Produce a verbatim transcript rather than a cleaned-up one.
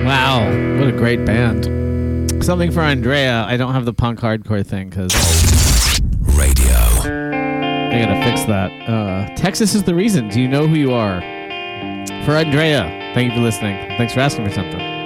Wow, what a great band. Something for Andrea. I don't have the punk hardcore thing because radio. I gotta fix that. Uh, Texas is the reason. Do you know who you are? For Andrea, thank you for listening. Thanks for asking for something.